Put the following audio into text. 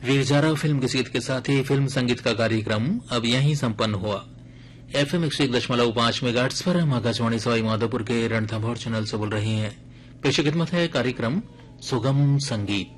वीरजारा film के गीत के साथ ही फिल्म संगीत का कार्यक्रम अब यहीं संपन्न हुआ। FM 101.5 मेगाहर्ट्ज पर हम आकाशवाणी सवाई माधोपुर के रणथंभौर चैनल से बोल रहे हैं। पेश खिदमत है कार्यक्रम सुगम संगीत।